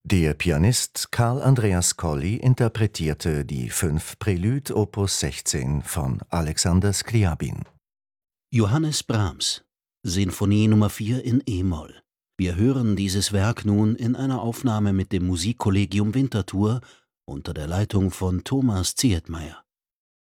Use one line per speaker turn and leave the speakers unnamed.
Der Pianist Carl Andreas Colli interpretierte die 5 Prélude Opus 16 von Alexander Scriabin.
Johannes Brahms, Sinfonie Nr. 4 in e-Moll. Wir hören dieses Werk nun in einer Aufnahme mit dem Musikkollegium Winterthur unter der Leitung von Thomas Zietmeier.